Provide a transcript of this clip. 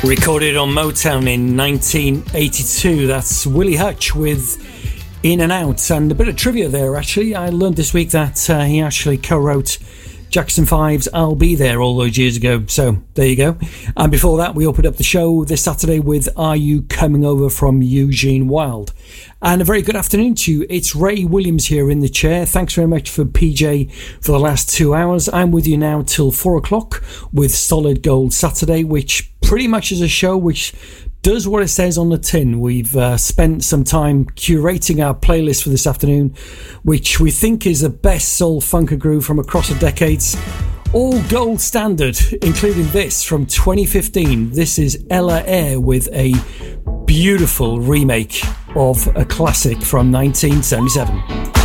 Recorded on Motown in 1982. That's Willie Hutch with In and Out. And a bit of trivia there, actually. I learned this week that he actually co-wrote Jackson 5's I'll Be There all those years ago. So there you go. And before that, we opened up the show this Saturday with Are You Coming Over from Eugene Wilde. And a very good afternoon to you. It's Ray Williams here in the chair. Thanks very much for PJ for the last 2 hours. I'm with you now till 4 o'clock with Solid Gold Saturday, which pretty much is a show which does what it says on the tin. We've spent some time curating our playlist for this afternoon, which we think is the best soul funk and groove from across the decades. All gold standard, including this from 2015. This is Ella Eyre with a beautiful remake of a classic from 1977.